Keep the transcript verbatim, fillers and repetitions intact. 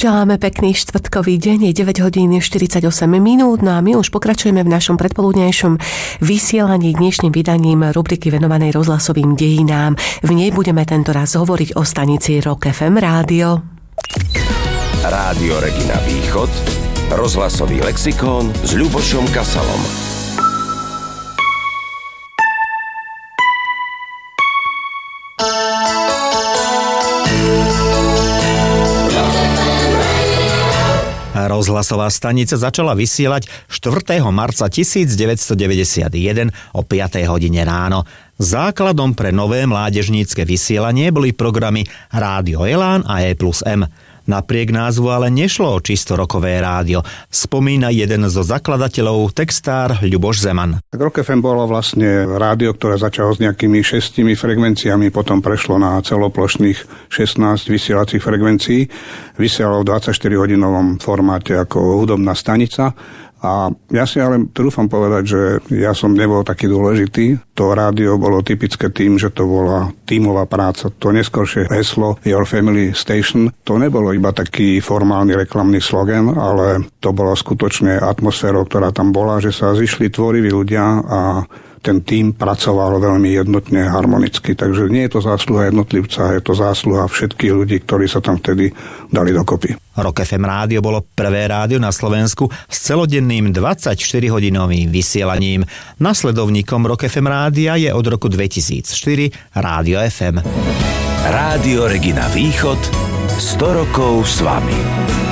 Želáme pekný štvrtkový deň, je deväť hodín štyridsaťosem minút, no a my už pokračujeme v našom predpoludnejšom vysielaní dnešným vydaním rubriky venovanej rozhlasovým dejinám. V nej budeme tento raz hovoriť o stanici Rock ef em Rádio. Rádio Regina Východ, rozhlasový lexikón s Ľubošom Kasalom. Rozhlasová stanica začala vysielať štvrtého marca devätnásťstodeväťdesiatjeden o piatej hodine ráno. Základom pre nové mládežnícke vysielanie boli programy Rádio Elán a E plus M. Napriek názvu ale nešlo o čisto rokové rádio, spomína jeden zo zakladateľov, textár Ľuboš Zeman. Rock ef em bolo vlastne rádio, ktoré začalo s nejakými šestimi frekvenciami, potom prešlo na celoplošných šestnásť vysielacích frekvencií. Vysielalo v dvadsaťštyri hodinovom formáte ako hudobná stanica. A ja si ale trúfam povedať, že ja som nebol taký dôležitý. To rádio bolo typické tým, že to bola tímová práca. To neskoršie heslo Your Family Station, to nebolo iba taký formálny reklamný slogan, ale to bolo skutočne atmosférou, ktorá tam bola, že sa zišli tvoriví ľudia a ten tím pracoval veľmi jednotne, harmonicky. Takže nie je to zásluha jednotlivca, je to zásluha všetkých ľudí, ktorí sa tam vtedy dali dokopy. Rock ef em Rádio bolo prvé rádio na Slovensku s celodenným dvadsaťštyrihodinovým vysielaním. Nasledovníkom Rock ef em Rádia je od roku dvetisícštyri Rádio ef em. Rádio Regina Východ, sto rokov s vami.